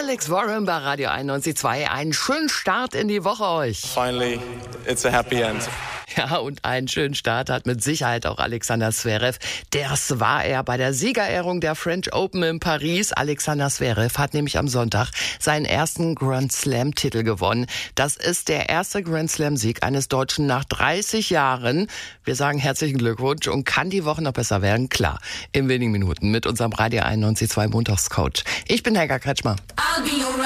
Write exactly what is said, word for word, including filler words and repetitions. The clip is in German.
Alex Warren bei Radio einundneunzig Komma zwei. Einen schönen Start in die Woche euch. Finally, it's a happy end. Ja, und einen schönen Start hat mit Sicherheit auch Alexander Zverev. Das war er bei der Siegerehrung der French Open in Paris. Alexander Zverev hat nämlich am Sonntag seinen ersten Grand Slam-Titel gewonnen. Das ist der erste Grand Slam-Sieg eines Deutschen nach dreißig Jahren. Wir sagen herzlichen Glückwunsch und kann die Woche noch besser werden? Klar, in wenigen Minuten mit unserem Radio einundneunzig Komma zwei Montagscoach. Ich bin Helga Kretschmer. I'll be